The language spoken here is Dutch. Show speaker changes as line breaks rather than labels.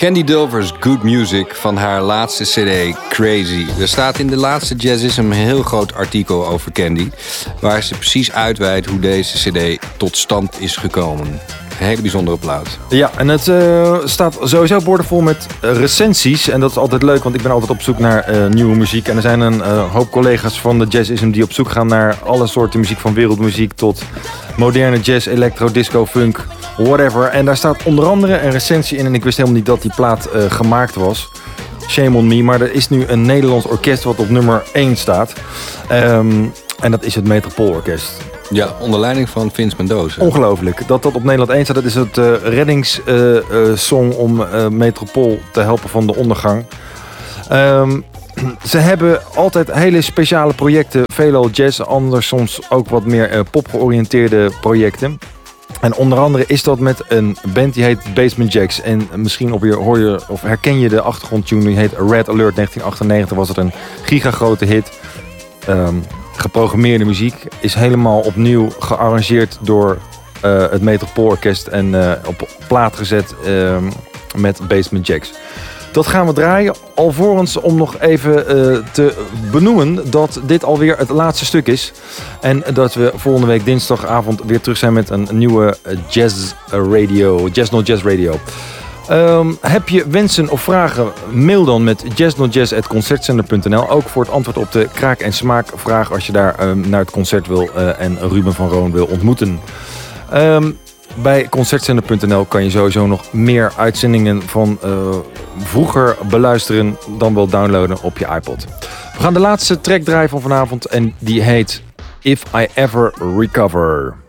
Candy Dulver's Good Music van haar laatste cd Crazy. Er staat in de laatste Jazzism een heel groot artikel over Candy, waar ze precies uitweidt hoe deze cd tot stand is gekomen. Een hele bijzondere plaat.
Ja, en het staat sowieso boordevol met recensies. En dat is altijd leuk, want ik ben altijd op zoek naar nieuwe muziek. En er zijn een hoop collega's van de Jazzism die op zoek gaan naar alle soorten muziek. Van wereldmuziek tot moderne jazz, electro, disco, funk, whatever. En daar staat onder andere een recensie in. En ik wist helemaal niet dat die plaat gemaakt was. Shame on me. Maar er is nu een Nederlands orkest wat op nummer 1 staat. En dat is het Metropoolorkest.
Ja, onder leiding van Vince Mendoza.
Ongelooflijk. Dat op Nederland 1 staat, dat is het reddingssong om Metropool te helpen van de ondergang. Ze hebben altijd hele speciale projecten. Veelal jazz, anders soms ook wat meer popgeoriënteerde projecten. En onder andere is dat met een band die heet Basement Jaxx. En misschien hoor je of herken je de achtergrondtune, die heet Red Alert. 1998 was het een gigagrote hit. Geprogrammeerde muziek is helemaal opnieuw gearrangeerd door het Metropoolorkest en op plaat gezet met Basement Jaxx. Dat gaan we draaien, alvorens om nog even te benoemen dat dit alweer het laatste stuk is. En dat we volgende week dinsdagavond weer terug zijn met een nieuwe Jazz Jazz Radio. Heb je wensen of vragen? Mail dan met jazznotjazz@concertzender.nl. Ook voor het antwoord op de kraak- en smaakvraag als je daar naar het concert wil en Ruben van Roon wil ontmoeten. Bij concertzender.nl kan je sowieso nog meer uitzendingen van vroeger beluisteren dan wel downloaden op je iPod. We gaan de laatste track draaien van vanavond en die heet If I Ever Recover.